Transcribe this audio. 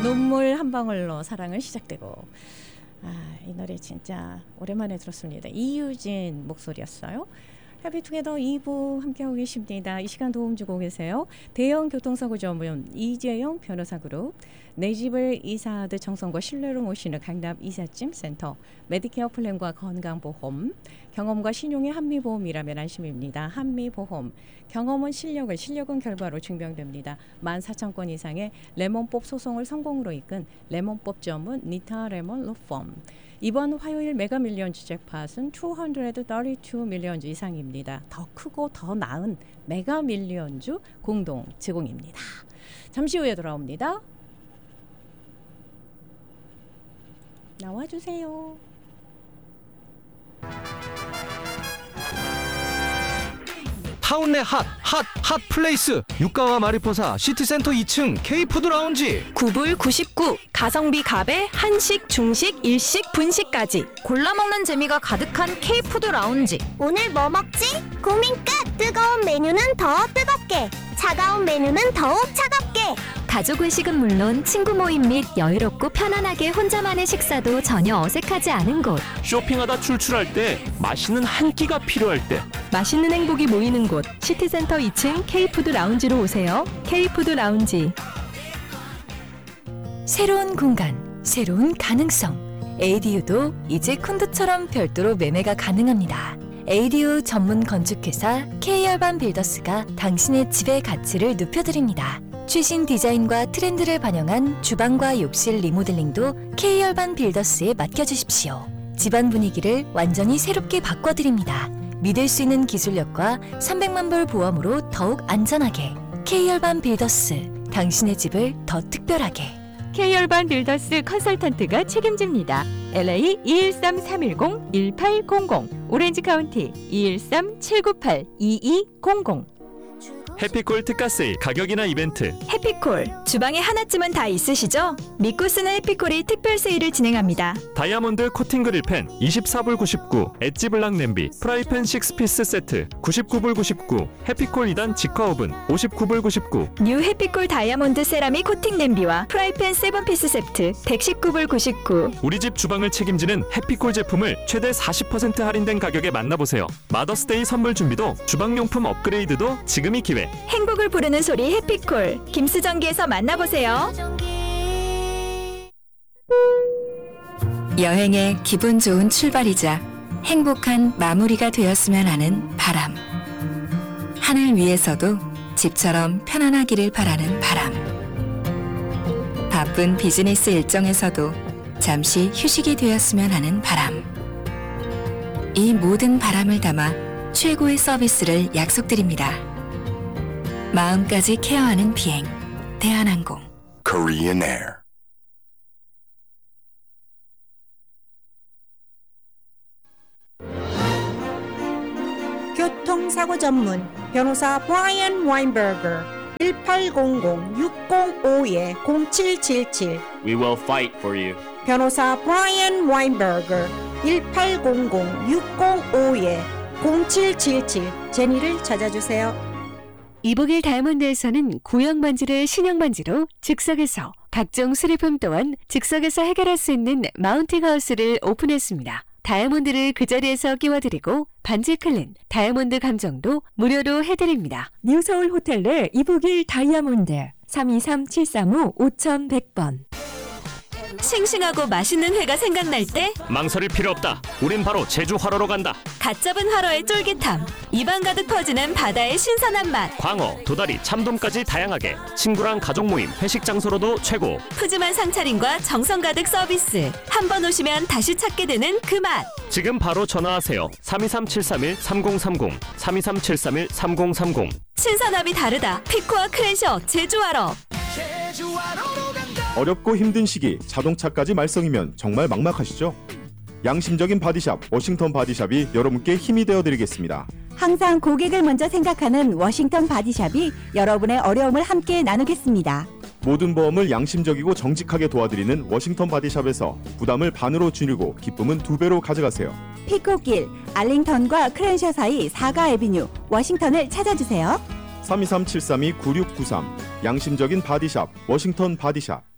눈물 한 방울로 사랑은 시작되고. 이 노래 진짜 오랜만에 들었습니다. 이유진 목소리였어요. 해피투게더 2부 함께하고 계십니다. 이 시간 도움 주고 계세요. 대형 교통사고 전문 이재영 변호사 그룹, 내 집을 이사하듯 정성과 신뢰로 모시는 강남 이삿짐 센터, 메디케어 플랜과 건강보험, 경험과 신용의 한미보험이라면 안심입니다. 한미보험, 경험은 실력을, 실력은 결과로 증명됩니다. 14,000건 이상의 레몬법 소송을 성공으로 이끈 레몬법 전문 니타 레몬 로펌. 이번 화요일 메가밀리언즈 잭팟은 232 밀리언즈 이상입니다. 더 크고 더 나은 메가밀리언즈 공동 제공입니다. 잠시 후에 돌아옵니다. 나와주세요. 타운 내 핫 플레이스 육가와 마리포사 시티센터 2층 K푸드 라운지. 구불 99 가성비 갑에 한식, 중식, 일식, 분식까지 골라 먹는 재미가 가득한 K푸드 라운지. 오늘 뭐 먹지? 고민 끝! 뜨거운 메뉴는 더 뜨겁게, 차가운 메뉴는 더욱 차갑게. 가족 외식은 물론 친구 모임 및 여유롭고 편안하게 혼자만의 식사도 전혀 어색하지 않은 곳. 쇼핑하다 출출할 때, 맛있는 한 끼가 필요할 때, 맛있는 행복이 모이는 곳 시티센터 2층 K푸드 라운지로 오세요. K푸드 라운지. 새로운 공간, 새로운 가능성. ADU도 이제 콘도처럼 별도로 매매가 가능합니다. ADU 전문 건축회사 K열반 빌더스가 당신의 집의 가치를 높여드립니다. 최신 디자인과 트렌드를 반영한 주방과 욕실 리모델링도 K열반 빌더스에 맡겨주십시오. 집안 분위기를 완전히 새롭게 바꿔드립니다. 믿을 수 있는 기술력과 300만 불 보험으로 더욱 안전하게. K열반 빌더스, 당신의 집을 더 특별하게. K열반 빌더스 컨설턴트가 책임집니다. LA 213-310-1800, 오렌지 카운티 213-798-2200. 해피콜 특가 세일, 가격이나 이벤트. 해피콜, 주방에 하나쯤은 다 있으시죠? 믿고 쓰는 해피콜이 특별 세일을 진행합니다. 다이아몬드 코팅 그릴팬 24불 99, 엣지 블락 냄비, 프라이팬 6피스 세트 99불 99, 해피콜 2단 직화 오븐 59불 99. 뉴 해피콜 다이아몬드 세라믹 코팅 냄비와 프라이팬 7피스 세트 119불 99. 우리 집 주방을 책임지는 해피콜 제품을 최대 40% 할인된 가격에 만나보세요. 마더스데이 선물 준비도 주방용품 업그레이드도 지금이 기회. 행복을 부르는 소리 해피콜, 김수정기에서 만나보세요. 여행의 기분 좋은 출발이자 행복한 마무리가 되었으면 하는 바람. 하늘 위에서도 집처럼 편안하기를 바라는 바람. 바쁜 비즈니스 일정에서도 잠시 휴식이 되었으면 하는 바람. 이 모든 바람을 담아 최고의 서비스를 약속드립니다. 마음까지 케어하는 비행, 대한항공. Korean Air. 교통사고 전문 변호사 브라이언 와인버거 1800-605-0777. We will fight for you. 변호사 브라이언 와인버거 1800-605-0777. 제니를 찾아주세요. 이복일 다이아몬드에서는 구형 반지를 신형 반지로 즉석에서, 각종 수리품 또한 즉석에서 해결할 수 있는 마운팅 하우스를 오픈했습니다. 다이아몬드를 그 자리에서 끼워드리고 반지 클린, 다이아몬드 감정도 무료로 해드립니다. 뉴서울 호텔 내 이복일 다이아몬드 323-5335-5100번. 싱싱하고 맛있는 회가 생각날 때 망설일 필요 없다. 우린 바로 제주 활어로 간다. 갓 잡은 활어의 쫄깃함, 입안 가득 퍼지는 바다의 신선한 맛. 광어, 도다리, 참돔까지 다양하게. 친구랑 가족 모임, 회식 장소로도 최고. 푸짐한 상차림과 정성 가득 서비스. 한 번 오시면 다시 찾게 되는 그 맛. 지금 바로 전화하세요. 323-731-3030, 323-731-3030. 신선함이 다르다. 피코와 크랜셔 제주 활어. 어렵고 힘든 시기 자동차까지 말썽이면 정말 막막하시죠? 양심적인 바디샵 워싱턴 바디샵이 여러분께 힘이 되어드리겠습니다. 항상 고객을 먼저 생각하는 워싱턴 바디샵이 여러분의 어려움을 함께 나누겠습니다. 모든 보험을 양심적이고 정직하게 도와드리는 워싱턴 바디샵에서 부담을 반으로 줄이고 기쁨은 2배로 가져가세요. 피코길, 알링턴과 크랜셔 사이 4가 애비뉴 워싱턴을 찾아주세요. 323-732-9693 양심적인 바디샵 워싱턴 바디샵.